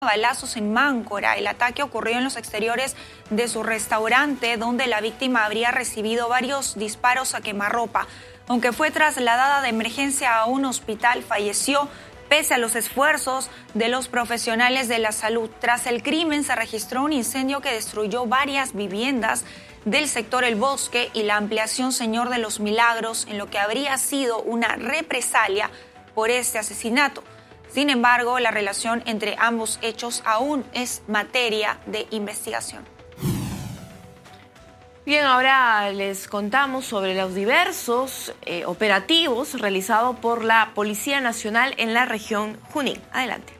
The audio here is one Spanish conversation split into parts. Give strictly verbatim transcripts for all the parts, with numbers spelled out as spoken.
balazos en Máncora. El ataque ocurrió en los exteriores de su restaurante, donde la víctima habría recibido varios disparos a quemarropa. Aunque fue trasladada de emergencia a un hospital, falleció pese a los esfuerzos de los profesionales de la salud. Tras el crimen se registró un incendio que destruyó varias viviendas del sector El Bosque y la ampliación Señor de los Milagros, en lo que habría sido una represalia por este asesinato. Sin embargo, la relación entre ambos hechos aún es materia de investigación. Bien, ahora les contamos sobre los diversos eh, operativos realizados por la Policía Nacional en la región Junín. Adelante.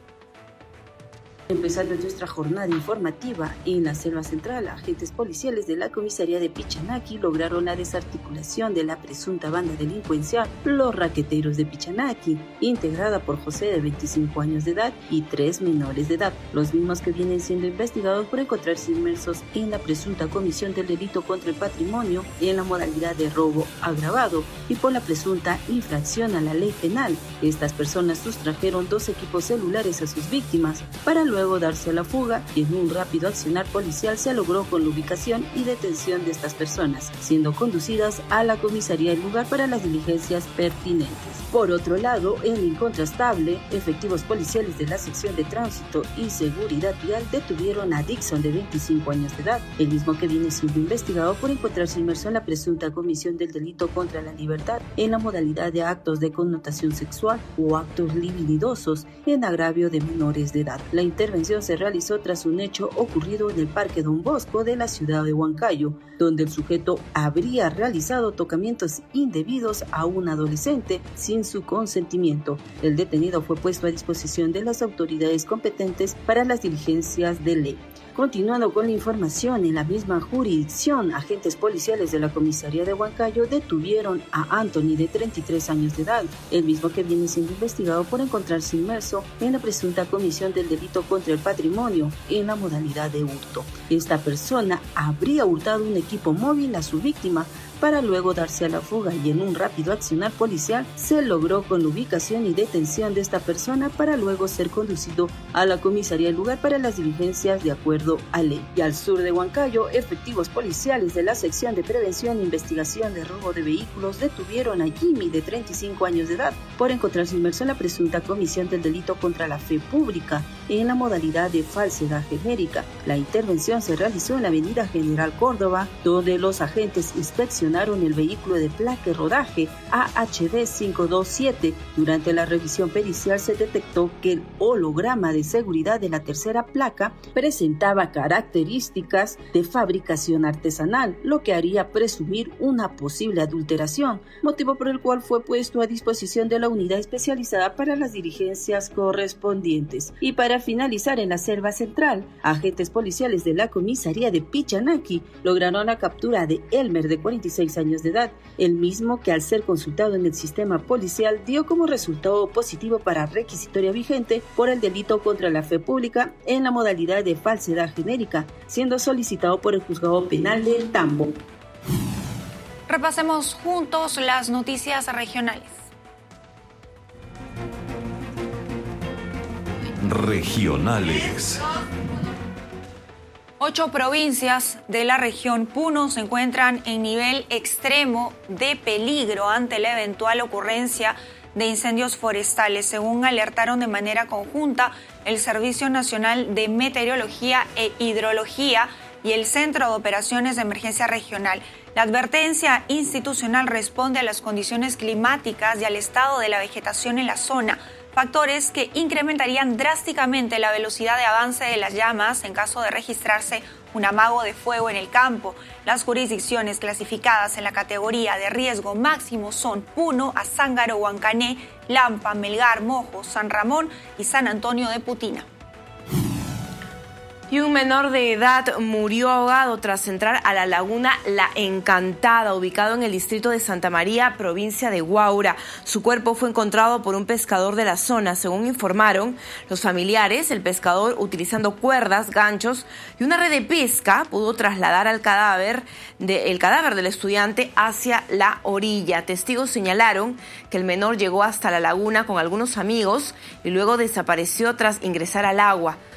Empezando nuestra jornada informativa en la Selva Central, agentes policiales de la comisaría de Pichanaki lograron la desarticulación de la presunta banda delincuencial Los Raqueteros de Pichanaki, integrada por José, de veinticinco años de edad, y tres menores de edad, los mismos que vienen siendo investigados por encontrarse inmersos en la presunta comisión del delito contra el patrimonio en la modalidad de robo agravado y por la presunta infracción a la ley penal. Estas personas sustrajeron dos equipos celulares a sus víctimas para luego Luego darse a la fuga, y en un rápido accionar policial se logró con la ubicación y detención de estas personas, siendo conducidas a la comisaría del lugar para las diligencias pertinentes. Por otro lado, en Incontrastable, efectivos policiales de la sección de tránsito y seguridad vial detuvieron a Dixon, de veinticinco años de edad, el mismo que viene siendo investigado por encontrarse inmerso en la presunta comisión del delito contra la libertad en la modalidad de actos de connotación sexual o actos libididosos en agravio de menores de edad. La La intervención se realizó tras un hecho ocurrido en el Parque Don Bosco de la ciudad de Huancayo, donde el sujeto habría realizado tocamientos indebidos a un adolescente sin su consentimiento. El detenido fue puesto a disposición de las autoridades competentes para las diligencias de ley. Continuando con la información, en la misma jurisdicción, agentes policiales de la comisaría de Huancayo detuvieron a Anthony, de treinta y tres años de edad, el mismo que viene siendo investigado por encontrarse inmerso en la presunta comisión del delito contra el patrimonio en la modalidad de hurto. Esta persona habría hurtado un equipo móvil a su víctima para luego darse a la fuga, y en un rápido accionar policial se logró con la ubicación y detención de esta persona para luego ser conducido a la comisaría del lugar para las diligencias de acuerdo a ley. Y al sur de Huancayo, efectivos policiales de la sección de prevención e investigación de robo de vehículos detuvieron a Jimmy, de treinta y cinco años de edad, por encontrarse inmerso en la presunta comisión del delito contra la fe pública en la modalidad de falsedad genérica. La intervención se realizó en la avenida General Córdoba, donde los agentes inspeccionaron el vehículo de placa y rodaje A H D cinco dos siete. Durante la revisión pericial se detectó que el holograma de seguridad de la tercera placa presentaba características de fabricación artesanal, lo que haría presumir una posible adulteración, motivo por el cual fue puesto a disposición de la unidad especializada para las diligencias correspondientes. Y para finalizar, en la Selva Central, agentes policiales de la comisaría de Pichanaki lograron la captura de Elmer, de cuarenta y seis años de edad, el mismo que al ser consultado en el sistema policial dio como resultado positivo para requisitoria vigente por el delito contra la fe pública en la modalidad de falsedad genérica, siendo solicitado por el juzgado penal de Tambo. Repasemos juntos las noticias regionales. Regionales. Ocho provincias de la región Puno se encuentran en nivel extremo de peligro ante la eventual ocurrencia de incendios forestales, según alertaron de manera conjunta el Servicio Nacional de Meteorología e Hidrología y el Centro de Operaciones de Emergencia Regional. La advertencia institucional responde a las condiciones climáticas y al estado de la vegetación en la zona, factores que incrementarían drásticamente la velocidad de avance de las llamas en caso de registrarse un amago de fuego en el campo. Las jurisdicciones clasificadas en la categoría de riesgo máximo son Puno, Azángaro, Huancané, Lampa, Melgar, Mojo, San Ramón y San Antonio de Putina. Y un menor de edad murió ahogado tras entrar a la laguna La Encantada, ubicado en el distrito de Santa María, provincia de Huaura. Su cuerpo fue encontrado por un pescador de la zona. Según informaron los familiares, el pescador, utilizando cuerdas, ganchos y una red de pesca, pudo trasladar al cadáver de, el cadáver del estudiante hacia la orilla. Testigos señalaron que el menor llegó hasta la laguna con algunos amigos y luego desapareció tras ingresar al agua.